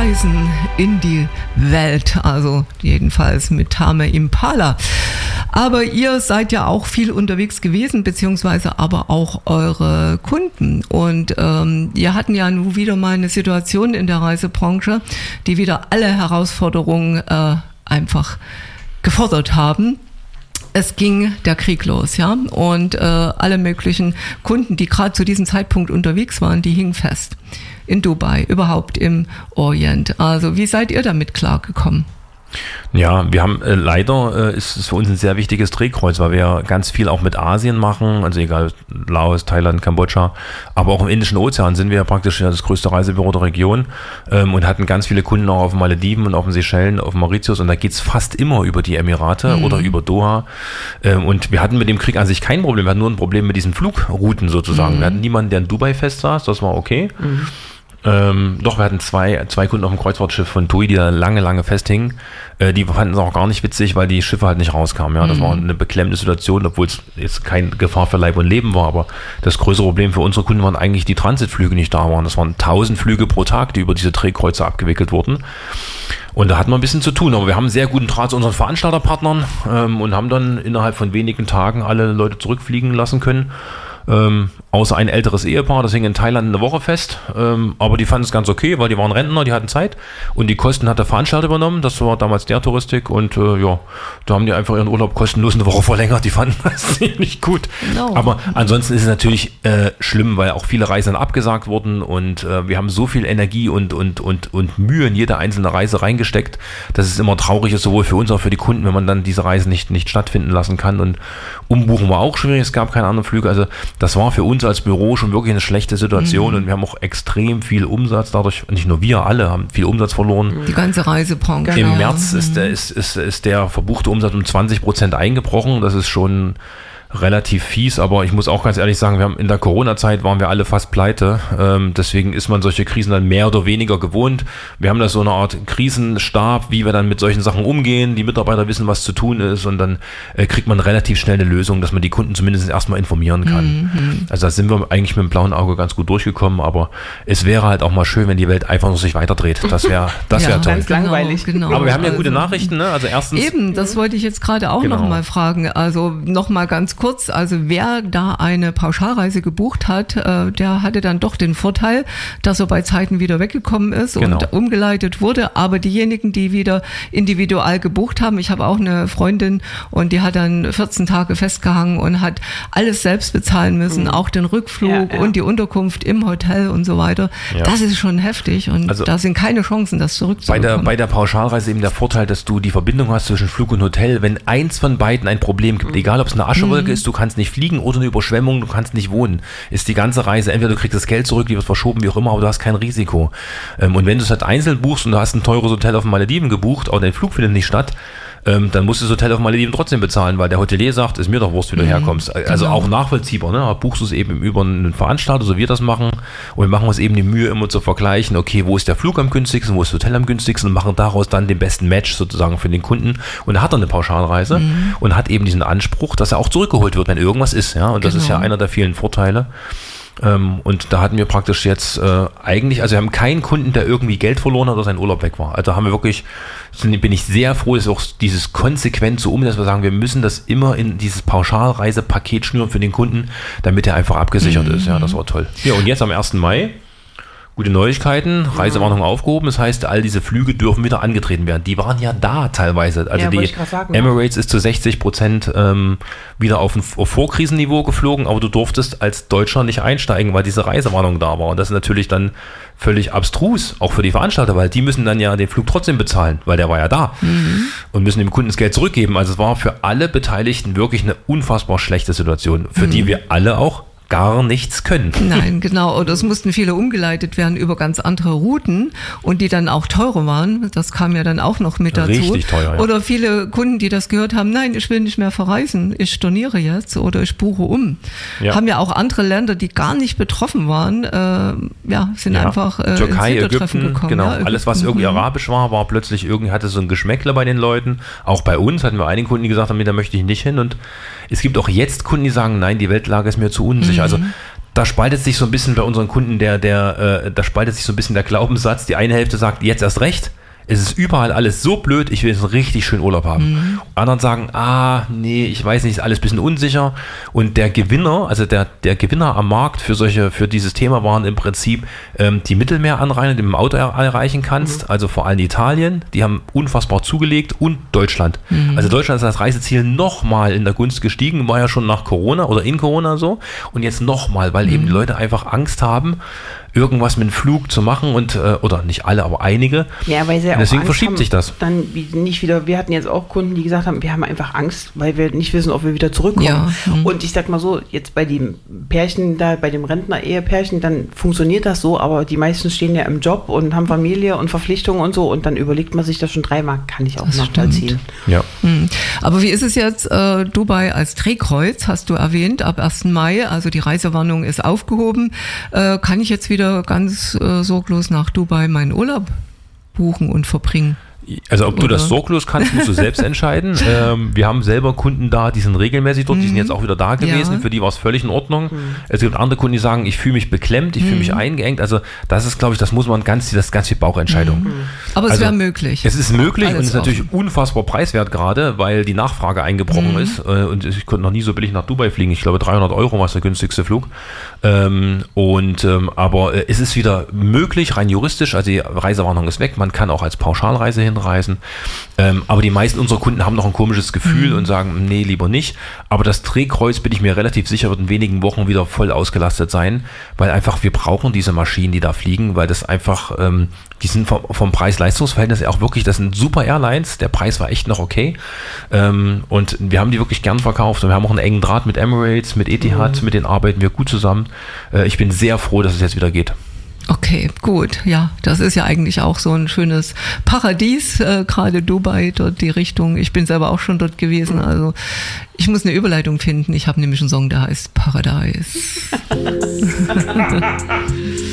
Reisen in die Welt, also jedenfalls mit Tame Impala. Aber ihr seid ja auch viel unterwegs gewesen, beziehungsweise aber auch eure Kunden. Und wir hatten ja nun wieder mal eine Situation in der Reisebranche, die wieder alle Herausforderungen einfach gefordert haben. Es ging der Krieg los, ja, und alle möglichen Kunden, die gerade zu diesem Zeitpunkt unterwegs waren, die hingen fest. In Dubai, überhaupt im Orient. Also wie seid ihr damit klargekommen? Ja, wir haben leider ist es für uns ein sehr wichtiges Drehkreuz, weil wir ganz viel auch mit Asien machen, also egal Laos, Thailand, Kambodscha, aber auch im Indischen Ozean sind wir ja praktisch das größte Reisebüro der Region und hatten ganz viele Kunden auch auf den Malediven und auf den Seychellen, auf Mauritius und da geht's fast immer über die Emirate oder über Doha und wir hatten mit dem Krieg an sich kein Problem, wir hatten nur ein Problem mit diesen Flugrouten sozusagen. Wir hatten niemanden, der in Dubai fest saß, das war okay. Doch, wir hatten zwei Kunden auf dem Kreuzfahrtschiff von TUI, die da lange festhingen. Die fanden es auch gar nicht witzig, weil die Schiffe halt nicht rauskamen. Ja, das war eine beklemmende Situation, obwohl es jetzt keine Gefahr für Leib und Leben war. Aber das größere Problem für unsere Kunden waren eigentlich die Transitflüge nicht da waren. Das waren 1000 Flüge pro Tag, die über diese Drehkreuze abgewickelt wurden. Und da hatten wir ein bisschen zu tun. Aber wir haben einen sehr guten Draht zu unseren Veranstalterpartnern und haben dann innerhalb von wenigen Tagen alle Leute zurückfliegen lassen können. Außer ein älteres Ehepaar, das hing in Thailand eine Woche fest, aber die fanden es ganz okay, weil die waren Rentner, die hatten Zeit und die Kosten hat der Veranstalter übernommen, das war damals der Touristik und ja, da haben die einfach ihren Urlaub kostenlos eine Woche verlängert, die fanden das ziemlich gut. No. Aber ansonsten ist es natürlich schlimm, weil auch viele Reisen abgesagt wurden und wir haben so viel Energie und Mühe in jede einzelne Reise reingesteckt, dass es immer traurig ist, sowohl für uns als auch für die Kunden, wenn man dann diese Reisen nicht stattfinden lassen kann und umbuchen war auch schwierig, es gab keine anderen Flüge, also das war für uns als Büro schon wirklich eine schlechte Situation und wir haben auch extrem viel Umsatz dadurch, nicht nur wir, alle haben viel Umsatz verloren. Die ganze Reisebranche. Im März ist der verbuchte Umsatz um 20% eingebrochen, das ist schon relativ fies, aber ich muss auch ganz ehrlich sagen, wir haben in der Corona-Zeit waren wir alle fast pleite, deswegen ist man solche Krisen dann mehr oder weniger gewohnt. Wir haben da so eine Art Krisenstab, wie wir dann mit solchen Sachen umgehen, die Mitarbeiter wissen, was zu tun ist und dann kriegt man relativ schnell eine Lösung, dass man die Kunden zumindest erstmal informieren kann. Also da sind wir eigentlich mit dem blauen Auge ganz gut durchgekommen, aber es wäre halt auch mal schön, wenn die Welt einfach nur sich weiterdreht. Das wäre toll. Ganz langweilig. Genau. Aber wir haben ja gute Nachrichten, ne? Also erstens... Eben, das wollte ich jetzt gerade auch noch mal fragen. Also noch mal ganz kurz, also wer da eine Pauschalreise gebucht hat, der hatte dann doch den Vorteil, dass er bei Zeiten wieder weggekommen ist und umgeleitet wurde. Aber diejenigen, die wieder individual gebucht haben, ich habe auch eine Freundin und die hat dann 14 Tage festgehangen und hat alles selbst bezahlen müssen, auch den Rückflug und die Unterkunft im Hotel und so weiter. Ja. Das ist schon heftig und also da sind keine Chancen, das zurückzubekommen. Bei der Pauschalreise eben der Vorteil, dass du die Verbindung hast zwischen Flug und Hotel. Wenn eins von beiden ein Problem gibt, egal ob es eine Aschewolke ist, du kannst nicht fliegen oder eine Überschwemmung, du kannst nicht wohnen, ist die ganze Reise, entweder du kriegst das Geld zurück, die wird verschoben, wie auch immer, aber du hast kein Risiko. Und wenn du es halt einzeln buchst und du hast ein teures Hotel auf den Malediven gebucht, aber dein Flug findet nicht statt, dann musst du das Hotel auf Malediven trotzdem bezahlen, weil der Hotelier sagt, ist mir doch Wurst, wie du herkommst. Also auch nachvollziehbar, ne? Buchst du es eben über einen Veranstalter, so wie wir das machen, und wir machen uns eben die Mühe, immer zu vergleichen, okay, wo ist der Flug am günstigsten, wo ist das Hotel am günstigsten und machen daraus dann den besten Match sozusagen für den Kunden. Und da hat er eine Pauschalreise und hat eben diesen Anspruch, dass er auch zurückgeholt wird, wenn irgendwas ist, ja. Und das ist ja einer der vielen Vorteile. Und da hatten wir praktisch jetzt eigentlich, also wir haben keinen Kunden, der irgendwie Geld verloren hat oder sein Urlaub weg war. Also haben wir wirklich, bin ich sehr froh, dass wir auch dieses konsequent so dass wir sagen, wir müssen das immer in dieses Pauschalreisepaket schnüren für den Kunden, damit er einfach abgesichert ist. Ja, das war toll. Ja, und jetzt am 1. Mai, gute Neuigkeiten, Reisewarnung aufgehoben, das heißt, all diese Flüge dürfen wieder angetreten werden. Die waren ja da teilweise. Also die Emirates ist zu 60% wieder auf Vorkrisenniveau geflogen, aber du durftest als Deutscher nicht einsteigen, weil diese Reisewarnung da war. Und das ist natürlich dann völlig abstrus, auch für die Veranstalter, weil die müssen dann ja den Flug trotzdem bezahlen, weil der war ja da und müssen dem Kunden das Geld zurückgeben. Also es war für alle Beteiligten wirklich eine unfassbar schlechte Situation, für die wir alle auch gar nichts können. Nein, genau. Oder es mussten viele umgeleitet werden über ganz andere Routen und die dann auch teurer waren. Das kam ja dann auch noch mit dazu. Richtig teuer, ja. Oder viele Kunden, die das gehört haben, nein, ich will nicht mehr verreisen, ich storniere jetzt oder ich buche um. Ja. Haben ja auch andere Länder, die gar nicht betroffen waren, sind einfach Türkei, ins Ägypten gekommen. Genau. Ja, alles, was irgendwie arabisch war plötzlich irgendwie, hatte so ein Geschmäckle bei den Leuten. Auch bei uns hatten wir einige Kunden, die gesagt haben, da möchte ich nicht hin. Und es gibt auch jetzt Kunden, die sagen, nein, die Weltlage ist mir zu unsicher. Also Da spaltet sich so ein bisschen bei unseren Kunden da spaltet sich so ein bisschen der Glaubenssatz. Die eine Hälfte sagt, jetzt erst recht. Es ist überall alles so blöd, ich will jetzt einen richtig schönen Urlaub haben. Anderen sagen, nee, ich weiß nicht, ist alles ein bisschen unsicher. Und der Gewinner, also der Gewinner am Markt für dieses Thema waren im Prinzip die Mittelmeeranrainer, die du mit dem Auto erreichen kannst. Also vor allem Italien, die haben unfassbar zugelegt, und Deutschland. Also Deutschland ist als Reiseziel nochmal in der Gunst gestiegen, war ja schon nach Corona oder in Corona so. Und jetzt nochmal, weil eben die Leute einfach Angst haben, irgendwas mit dem Flug zu machen oder nicht alle, aber einige. Ja, weil sie ja deswegen auch verschiebt haben, sich das. Dann nicht wieder, wir hatten jetzt auch Kunden, die gesagt haben, wir haben einfach Angst, weil wir nicht wissen, ob wir wieder zurückkommen. Ja. Und ich sag mal so, jetzt bei dem Pärchen da, bei dem Rentner-Ehepärchen, dann funktioniert das so, aber die meisten stehen ja im Job und haben Familie und Verpflichtungen und so, und dann überlegt man sich das schon dreimal, kann ich auch nachvollziehen. Ja. Aber wie ist es jetzt, Dubai als Drehkreuz, hast du erwähnt, ab 1. Mai, also die Reisewarnung ist aufgehoben. Kann ich jetzt wieder ganz sorglos nach Dubai meinen Urlaub buchen und verbringen? Also ob du das sorglos kannst, musst du selbst entscheiden. Wir haben selber Kunden da, die sind regelmäßig dort, die sind jetzt auch wieder da gewesen, für die war es völlig in Ordnung. Es gibt andere Kunden, die sagen, ich fühle mich beklemmt, ich fühle mich eingeengt. Also das ist, glaube ich, das muss man das ist ganz viel Bauchentscheidung. Aber es wäre möglich. Es ist möglich Alles und es ist natürlich unfassbar preiswert gerade, weil die Nachfrage eingebrochen ist. Und ich konnte noch nie so billig nach Dubai fliegen. Ich glaube 300 € war der günstigste Flug. Aber es ist wieder möglich, rein juristisch. Also die Reisewarnung ist weg. Man kann auch als Pauschalreise hinreisen. Aber die meisten unserer Kunden haben noch ein komisches Gefühl und sagen, nee, lieber nicht. Aber das Drehkreuz, bin ich mir relativ sicher, wird in wenigen Wochen wieder voll ausgelastet sein, weil einfach wir brauchen diese Maschinen, die da fliegen, weil das einfach, die sind vom Preis-Leistungs-Verhältnis auch wirklich, das sind super Airlines. Der Preis war echt noch okay. Und wir haben die wirklich gern verkauft. Und wir haben auch einen engen Draht mit Emirates, mit Etihad, mit denen arbeiten wir gut zusammen. Ich bin sehr froh, dass es jetzt wieder geht. Okay, gut. Ja, das ist ja eigentlich auch so ein schönes Paradies, gerade Dubai, dort die Richtung. Ich bin selber auch schon dort gewesen, also ich muss eine Überleitung finden. Ich habe nämlich einen Song, der heißt Paradise.